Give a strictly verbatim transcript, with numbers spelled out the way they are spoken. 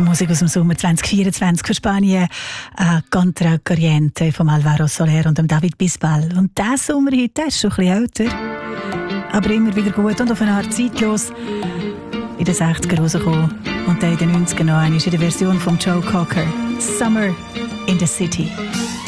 Musik aus dem Sommer zwanzig vierundzwanzig für Spanien. Äh, Contra Corriente von Alvaro Soler und dem David Bisbal. Und dieser Sommerhit, der ist schon ein bisschen älter, aber immer wieder gut und auf eine Art zeitlos. In den sechziger rausgekommen und dann in den neunziger noch einmal in der Version von Joe Cocker. Summer in the City.